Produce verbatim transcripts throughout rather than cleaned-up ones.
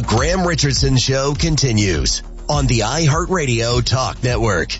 The Graham Richardson Show continues on the iHeartRadio Talk Network.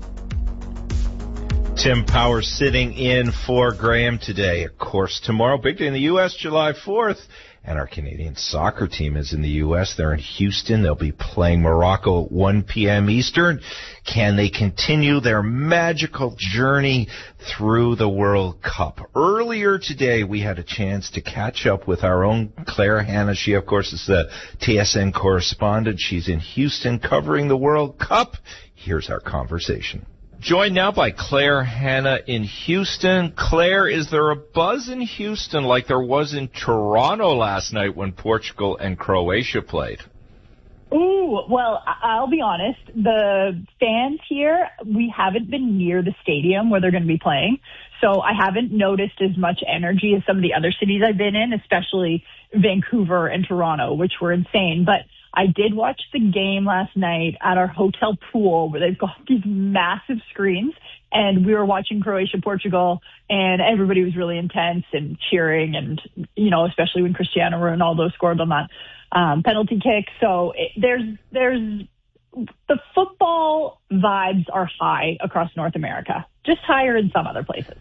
Tim Power sitting in for Graham today. Of course, tomorrow, big day in the U S, July fourth. And our Canadian soccer team is in the U S. They're in Houston. They'll be playing Morocco at one p.m. Eastern. Can they continue their magical journey through the World Cup? Earlier today, we had a chance to catch up with our own Claire Hanna. She, of course, is the T S N correspondent. She's in Houston covering the World Cup. Here's our conversation. Joined now by Claire Hanna in Houston. Claire, is there a buzz in Houston like there was in Toronto last night when Portugal and Croatia played? Ooh, well, I'll be honest. The fans here, we haven't been near the stadium where they're going to be playing, so I haven't noticed as much energy as some of the other cities I've been in, especially Vancouver and Toronto, which were insane. But I did watch the game last night at our hotel pool where they've got these massive screens, and we were watching Croatia-Portugal, and everybody was really intense and cheering, and, you know, especially when Cristiano Ronaldo scored on that um, penalty kick. So it, there's, there's, the football vibes are high across North America, just higher in some other places.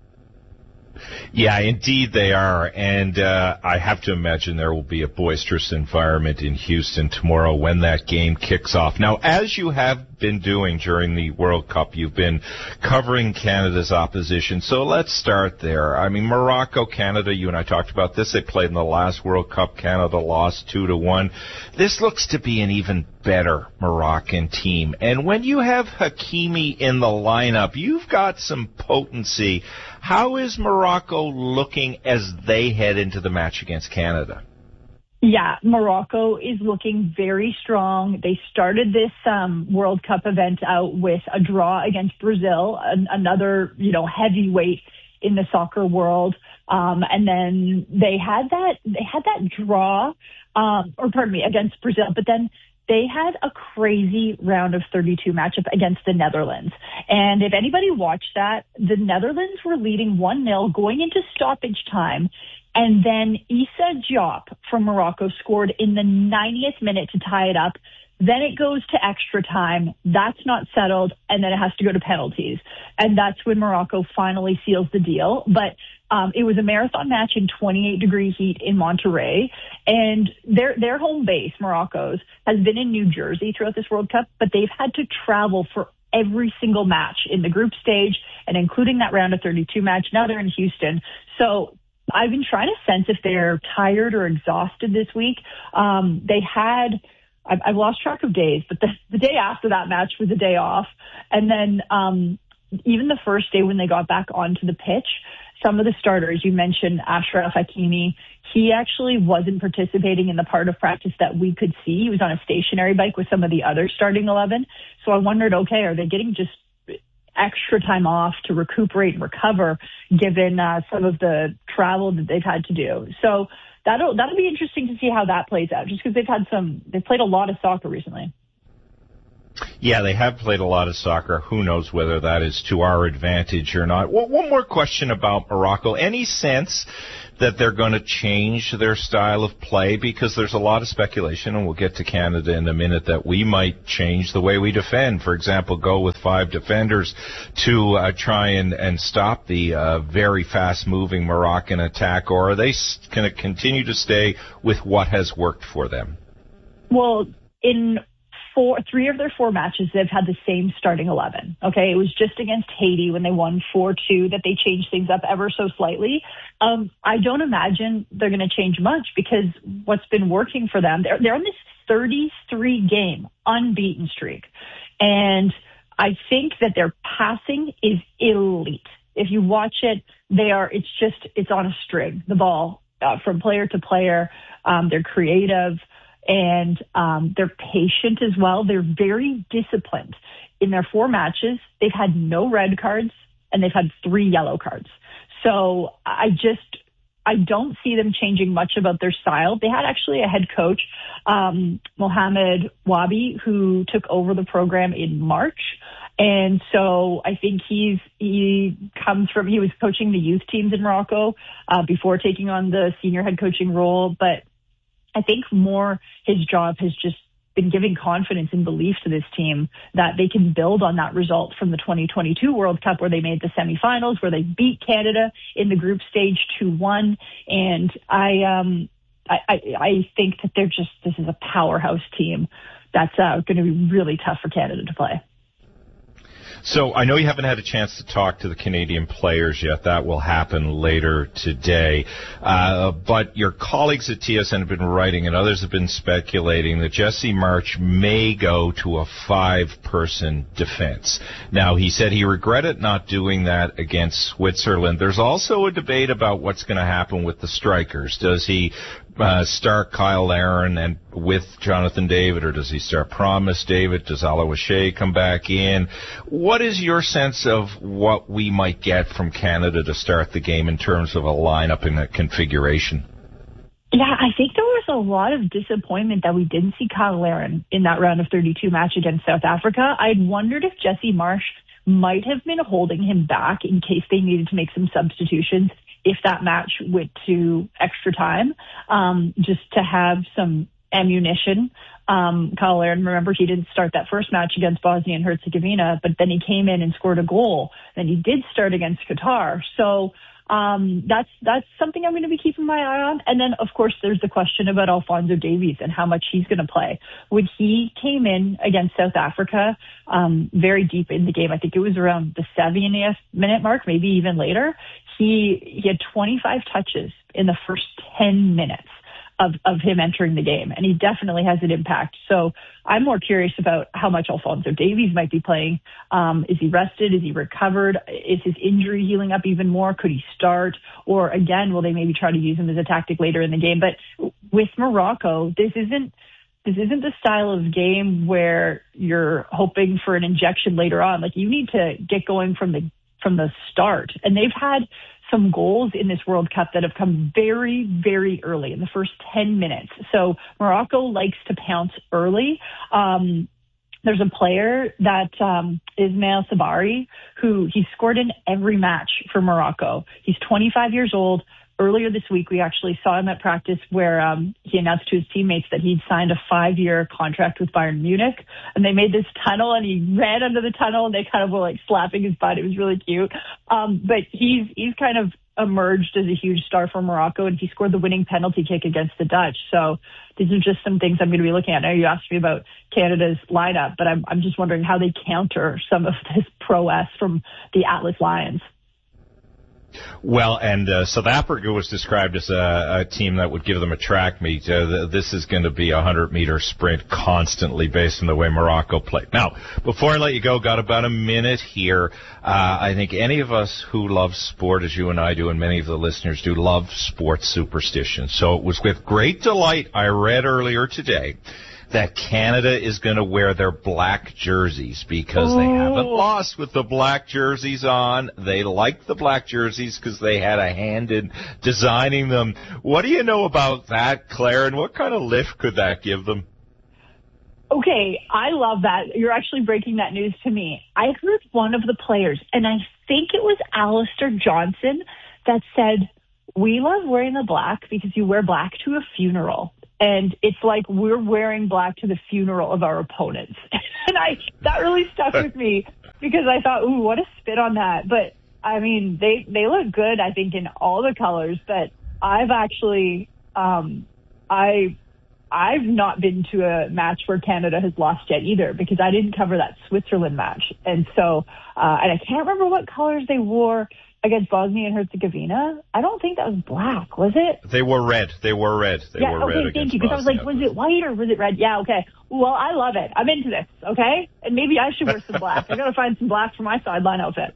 Yeah, indeed they are, and uh, I have to imagine there will be a boisterous environment in Houston tomorrow when that game kicks off. Now, as you have been doing during the World Cup, you've been covering Canada's opposition, so let's start there. I mean, Morocco, Canada, you and I talked about this. They played in the last World Cup. Canada lost two to one. This looks to be an even better Moroccan team, and when you have Hakimi in the lineup, you've got some potency. How is Morocco looking as they head into the match against Canada? Yeah, Morocco is looking very strong. They started this um, World Cup event out with a draw against Brazil, an, another, you know, heavyweight in the soccer world. Um, and then they had that, they had that draw, um, or pardon me, against Brazil, but then they had a crazy round of thirty-two matchup against the Netherlands. And if anybody watched that, the Netherlands were leading one nil going into stoppage time. And then Issa Diop from Morocco scored in the ninetieth minute to tie it up. Then it goes to extra time. That's not settled. And then it has to go to penalties. And that's when Morocco finally seals the deal. But um, it was a marathon match in twenty-eight degree heat in Monterrey. And their their home base, Morocco's, has been in New Jersey throughout this World Cup. But they've had to travel for every single match in the group stage and including that round of thirty-two match. Now they're in Houston. So I've been trying to sense if they're tired or exhausted this week. Um, they had... I've, I've lost track of days, but the, the day after that match was a day off. And then um, even the first day when they got back onto the pitch, some of the starters, you mentioned Achraf Hakimi, he actually wasn't participating in the part of practice that we could see. He was on a stationary bike with some of the other starting eleven. So I wondered, okay, are they getting just extra time off to recuperate and recover given uh, some of the travel that they've had to do? So That'll that'll be interesting to see how that plays out, just because they've had some, they've played a lot of soccer recently. Yeah, they have played a lot of soccer. Who knows whether that is to our advantage or not. Well, one more question about Morocco. Any sense that they're going to change their style of play? Because there's a lot of speculation, and we'll get to Canada in a minute, that we might change the way we defend. For example, go with five defenders to uh, try and, and stop the uh, very fast-moving Moroccan attack, or are they going to continue to stay with what has worked for them? Well, in Four, three of their four matches, they've had the same starting eleven. Okay, it was just against Haiti when they won four two that they changed things up ever so slightly. Um, I don't imagine they're going to change much because what's been working for them, they're, they're on this thirty-three game unbeaten streak. And I think that their passing is elite. If you watch it, they are, it's just, it's on a string, the ball, uh, from player to player. Um, they're creative. And um, they're patient as well. They're very disciplined. In their four matches, they've had no red cards, and they've had three yellow cards. So I just, I don't see them changing much about their style. They had actually a head coach, um, Mohamed Wabi, who took over the program in March. And so I think he's, he comes from, he was coaching the youth teams in Morocco uh, before taking on the senior head coaching role. But I think more his job has just been giving confidence and belief to this team that they can build on that result from the twenty twenty-two World Cup, where they made the semifinals, where they beat Canada in the group stage two one. And I, um, I, I, I think that they're just, this is a powerhouse team that's uh, going to be really tough for Canada to play. So I know you haven't had a chance to talk to the Canadian players yet. That will happen later today. Uh, but your colleagues at T S N have been writing, and others have been speculating, that Jesse Marsch may go to a five-person defense. Now, he said he regretted not doing that against Switzerland. There's also a debate about what's going to happen with the strikers. Does he Uh, start Kyle Larin and with Jonathan David, or does he start Promise David? Does Aloiseau come back in? What is your sense of what we might get from Canada to start the game in terms of a lineup and a configuration? Yeah, I think there was a lot of disappointment that we didn't see Kyle Larin in that round of thirty-two match against South Africa. I'd wondered if Jesse Marsch might have been holding him back in case they needed to make some substitutions if that match went to extra time, um, just to have some ammunition. Um, Kyle Larin, remember, he didn't start that first match against Bosnia and Herzegovina, but then he came in and scored a goal. Then he did start against Qatar. So um, that's that's something I'm going to be keeping my eye on. And then, of course, there's the question about Alphonso Davies and how much he's going to play. When he came in against South Africa um, very deep in the game, I think it was around the seventieth minute mark, maybe even later, He he had twenty-five touches in the first ten minutes of, of him entering the game, and he definitely has an impact. So I'm more curious about how much Alphonso Davies might be playing. Um, is he rested? Is he recovered? Is his injury healing up even more? Could he start? Or again, will they maybe try to use him as a tactic later in the game? But with Morocco, this isn't This isn't the style of game where you're hoping for an injection later on. Like, you need to get going from the from the start. And they've had some goals in this World Cup that have come very, very early in the first ten minutes. So Morocco likes to pounce early. Um, there's a player that um, Ismail Sabari, who he scored in every match for Morocco. He's twenty-five years old. Earlier this week, we actually saw him at practice where um, he announced to his teammates that he'd signed a five-year contract with Bayern Munich. And they made this tunnel, and he ran under the tunnel, and they kind of were like slapping his butt. It was really cute. Um, but he's he's kind of emerged as a huge star for Morocco, and he scored the winning penalty kick against the Dutch. So these are just some things I'm going to be looking at. I know you asked me about Canada's lineup, but I'm, I'm just wondering how they counter some of this prowess from the Atlas Lions. Well, and uh, South Africa was described as a, a team that would give them a track meet. Uh, this is going to be a hundred-meter sprint constantly based on the way Morocco played. Now, before I let you go, got about a minute here. Uh, I think any of us who love sport, as you and I do, and many of the listeners do, love sports superstition. So it was with great delight I read earlier today that Canada is going to wear their black jerseys because oh. they haven't lost with the black jerseys on. They like the black jerseys because they had a hand in designing them. What do you know about that, Claire, and what kind of lift could that give them? Okay, I love that. You're actually breaking that news to me. I heard one of the players, and I think it was Alistair Johnson, that said, we love wearing the black because you wear black to a funeral. And it's like we're wearing black to the funeral of our opponents. And I that really stuck with me because I thought, ooh, what a spit on that. But, I mean, they, they look good, I think, in all the colors. But I've actually, um, I, I've not been to a match where Canada has lost yet either because I didn't cover that Switzerland match. And so, uh, and I can't remember what colors they wore against Bosnia and Herzegovina. I don't think that was black, was it? They were red. They were red. They yeah, were okay, red thank you. Because I was like, was it white or was it red? Yeah, okay. Well, I love it. I'm into this, okay? And maybe I should wear some black. I got to find some black for my sideline outfit.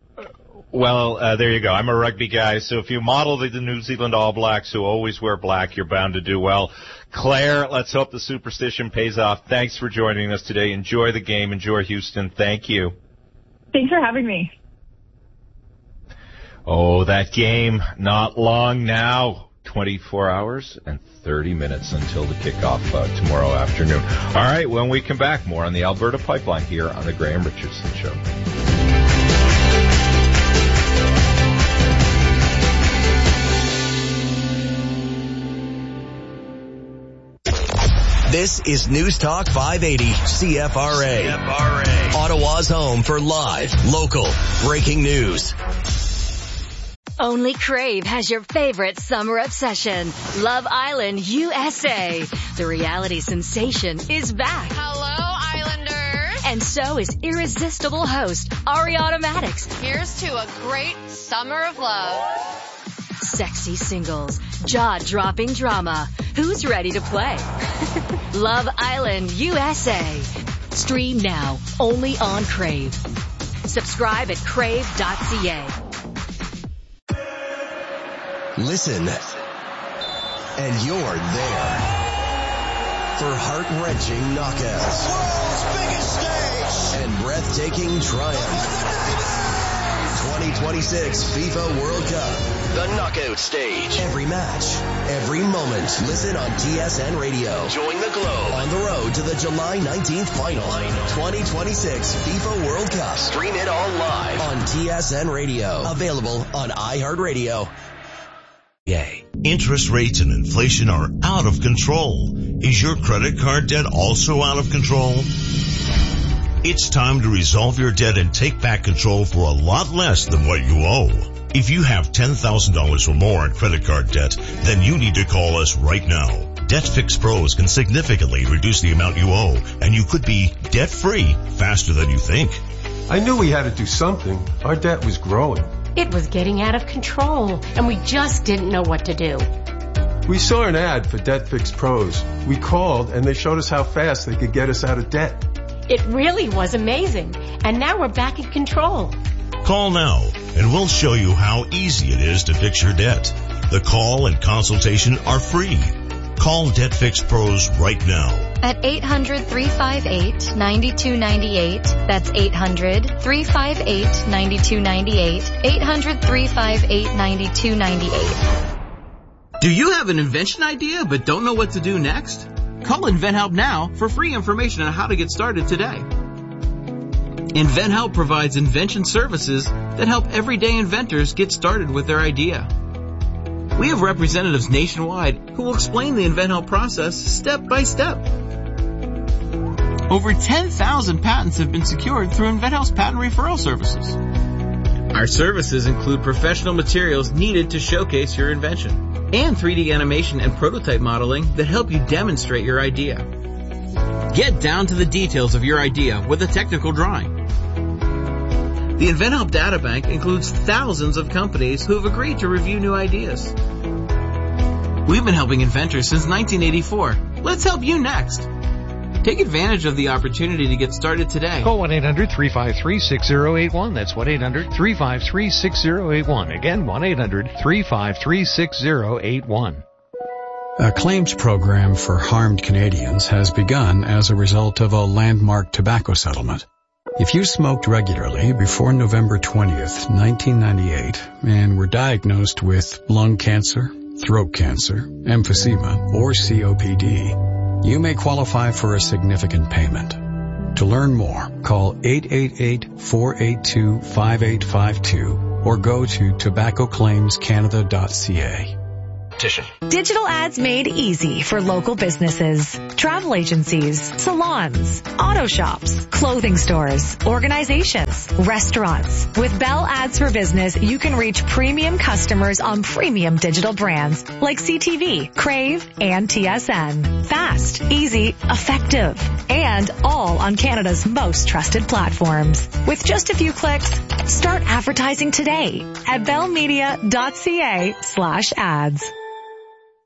Well, uh, there you go. I'm a rugby guy, so if you model the, the New Zealand All Blacks who always wear black, you're bound to do well. Claire, let's hope the superstition pays off. Thanks for joining us today. Enjoy the game. Enjoy Houston. Thank you. Thanks for having me. Oh, that game, not long now. twenty-four hours and thirty minutes until the kickoff uh, tomorrow afternoon. All right, when we come back, more on the Alberta Pipeline here on the Graham Richardson Show. This is News Talk five eighty C F R A. C F R A. Ottawa's home for live, local, breaking news. Only Crave has your favorite summer obsession, Love Island U S A. The reality sensation is back. Hello, Islanders. And so is irresistible host Ariana Maddox. Here's to a great summer of love. Sexy singles, jaw-dropping drama. Who's ready to play? Love Island U S A. Stream now, only on Crave. Subscribe at crave dot c a. Listen, and you're there for heart-wrenching knockouts, world's biggest stage, and breathtaking triumph. twenty twenty-six FIFA World Cup, the knockout stage. Every match, every moment. Listen on T S N Radio. Join the Globe on the road to the July nineteenth final. twenty twenty-six FIFA World Cup. Stream it all live on T S N Radio. Available on iHeartRadio. Yay. Interest rates and inflation are out of control. Is your credit card debt also out of control? It's time to resolve your debt and take back control for a lot less than what you owe. If you have ten thousand dollars or more in credit card debt, then you need to call us right now. DebtFix Pros can significantly reduce the amount you owe, and you could be debt-free faster than you think. I knew we had to do something. Our debt was growing. It was getting out of control, and we just didn't know what to do. We saw an ad for DebtFix Pros. We called, and they showed us how fast they could get us out of debt. It really was amazing, and now we're back in control. Call now, and we'll show you how easy it is to fix your debt. The call and consultation are free. Call DebtFix Pros right now. At eight hundred, three five eight, nine two nine eight. That's eight hundred, three five eight, nine two nine eight. eight hundred, three five eight, nine two nine eight. Do you have an invention idea but don't know what to do next? Call InventHelp now for free information on how to get started today. InventHelp provides invention services that help everyday inventors get started with their idea. We have representatives nationwide who will explain the InventHelp process step by step. Over ten thousand patents have been secured through InventHelp's patent referral services. Our services include professional materials needed to showcase your invention and three D animation and prototype modeling that help you demonstrate your idea. Get down to the details of your idea with a technical drawing. The InventHelp Databank includes thousands of companies who have agreed to review new ideas. We've been helping inventors since nineteen eighty-four. Let's help you next. Take advantage of the opportunity to get started today. Call one eight hundred, three five three, six zero eight one. That's one eight hundred, three five three, six zero eight one. Again, one eight hundred, three five three, six zero eight one. A claims program for harmed Canadians has begun as a result of a landmark tobacco settlement. If you smoked regularly before November twentieth, nineteen ninety-eight, and were diagnosed with lung cancer, throat cancer, emphysema, or C O P D, you may qualify for a significant payment. To learn more, call eight eight eight, four eight two, five eight five two or go to tobacco claims canada dot c a. Digital ads made easy for local businesses, travel agencies, salons, auto shops, clothing stores, organizations, restaurants. With Bell Ads for Business, you can reach premium customers on premium digital brands like C T V, Crave, and T S N. Fast, easy, effective, and all on Canada's most trusted platforms. With just a few clicks, start advertising today at bellmedia dot c a slash ads.